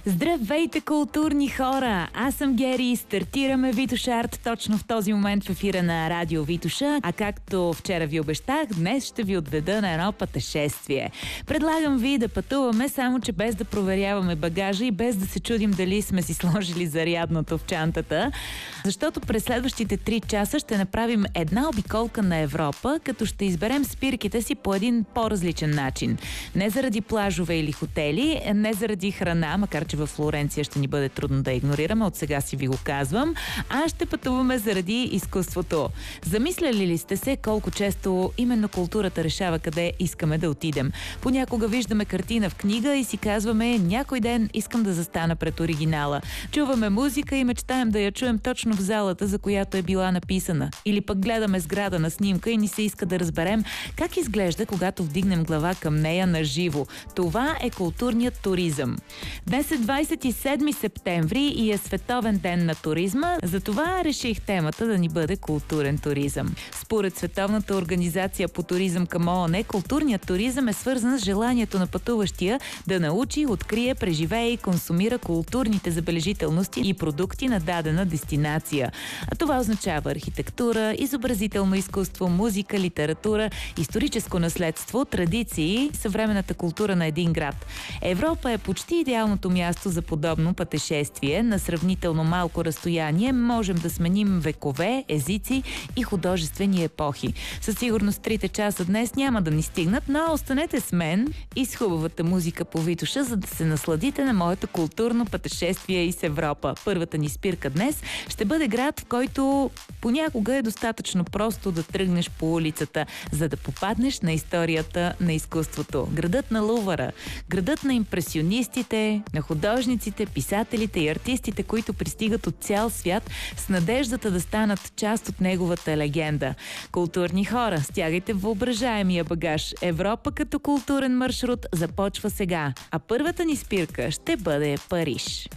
Здравейте, културни хора! Аз съм Гери и стартираме Витоша Арт точно в този момент в ефира на Радио Витоша. А както вчера ви обещах, днес ще ви отведа на едно пътешествие. Предлагам ви да пътуваме, само че без да проверяваме багажа и без да се чудим дали сме си сложили зарядното в чантата. Защото през следващите 3 часа ще направим една обиколка на Европа, като ще изберем спирките си по един по-различен начин. Не заради плажове или хотели, не заради храна, макар че във Флоренция ще ни бъде трудно да игнорираме, от сега си ви го казвам, а ще пътуваме заради изкуството. Замисляли ли сте се колко често именно културата решава къде искаме да отидем? Понякога виждаме картина в книга и си казваме: някой ден искам да застана пред оригинала. Чуваме музика и мечтаем да я чуем точно в залата, за която е била написана. Или пък гледаме сграда на снимка и ни се иска да разберем как изглежда, когато вдигнем глава към нея на живо. Това е културният туризъм. Днес е 27 септември и е Световен ден на туризма, затова реших темата да ни бъде културен туризъм. Според Световната организация по туризъм към ООН, културният туризъм е свързан с желанието на пътуващия да научи, открие, преживее и консумира културните забележителности и продукти на дадена дестинация. А това означава архитектура, изобразително изкуство, музика, литература, историческо наследство, традиции, съвременната култура на един град. Европа е почти идеалното място за подобно пътешествие. На сравнително малко разстояние можем да сменим векове, езици и художествени епохи. Със сигурност 3 часа днес няма да ни стигнат, но останете с мен и с хубавата музика по Витоша, за да се насладите на моето културно пътешествие из Европа. Първата ни спирка днес ще бъде град, в който понякога е достатъчно просто да тръгнеш по улицата, за да попаднеш на историята на изкуството. Градът на Лувъра, градът на импресионистите, на художниците, писателите и артистите, които пристигат от цял свят с надеждата да станат част от неговата легенда. Културни хора, стягайте въображаемия багаж. Европа като културен маршрут започва сега, а първата ни спирка ще бъде Париж.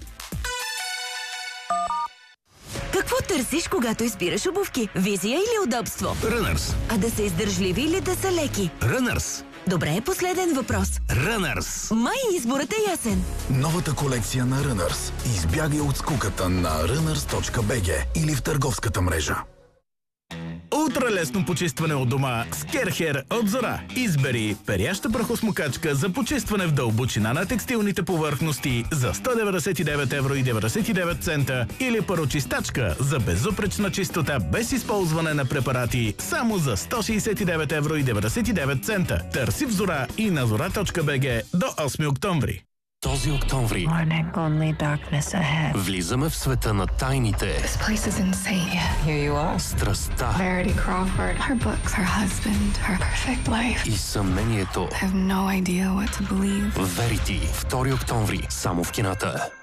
Какво търсиш, когато избираш обувки? Визия или удобство? Runners. А да са издържливи или да са леки? Runners. Добре, последен въпрос. Runners. Май изборът е ясен. Новата колекция на Runners. Избягай от скуката на runners.bg или в търговската мрежа. Ултралесно почистване от дома с Керхер от Зора. Избери перяща прахосмокачка за почистване в дълбочина на текстилните повърхности за 199,99 евро или парочистачка за безупречна чистота без използване на препарати само за 169,99 евро. Търси в Зора и на zora.bg до 8 октомври. Този октомври влизаме в света на тайните, страстта и съмнението. Верити, 2 октомври, само в кината.